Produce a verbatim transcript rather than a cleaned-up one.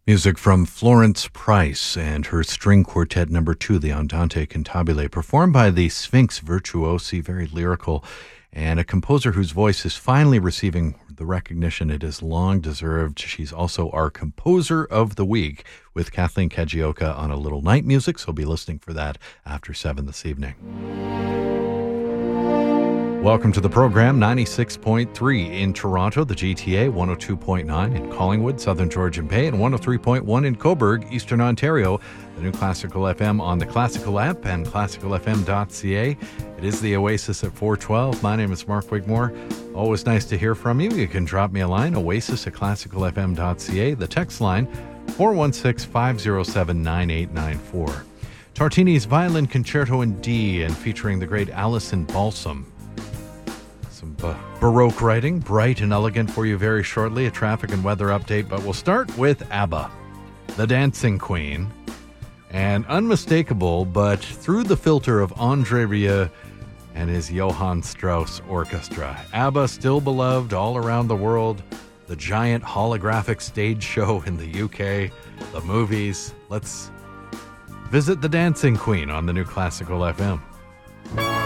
Music from Florence Price and her string quartet number two, the Andante Cantabile, performed by the Sphinx Virtuosi, very lyrical, and a composer whose voice is finally receiving the recognition it has long deserved. She's also our Composer of the Week with Kathleen Kajioka on A Little Night Music, so be listening for that after seven this evening. Welcome to the program, ninety-six point three in Toronto, the G T A, one oh two point nine in Collingwood, Southern Georgian Bay, and one oh three point one in Cobourg, Eastern Ontario. The new Classical F M on the Classical app and classical f m dot c a. It is the Oasis at four twelve. My name is Mark Wigmore. Always nice to hear from you. You can drop me a line, oasis at classical f m dot c a. The text line, four one six, five oh seven, nine eight nine four. Tartini's Violin Concerto in D, and featuring the great Alison Balsam. Some uh, Baroque writing, bright and elegant for you very shortly, a traffic and weather update, but we'll start with ABBA, the Dancing Queen, and unmistakable, but through the filter of André Rieu and his Johann Strauss Orchestra. ABBA still beloved all around the world, the giant holographic stage show in the U K, the movies. Let's visit the Dancing Queen on the new Classical F M.